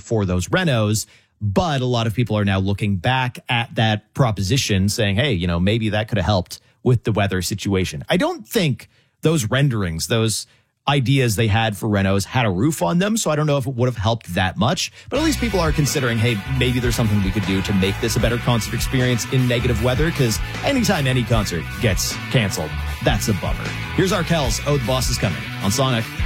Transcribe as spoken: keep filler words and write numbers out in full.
for those renos. But a lot of people are now looking back at that proposition saying, hey, you know, maybe that could have helped with the weather situation. I don't think those renderings, those ideas they had for renos had a roof on them, so I don't know if it would have helped that much. But at least people are considering, hey, maybe there's something we could do to make this a better concert experience in negative weather, because anytime any concert gets canceled, that's a bummer. Here's Arkells, Oh, the Boss is Coming on Sonic.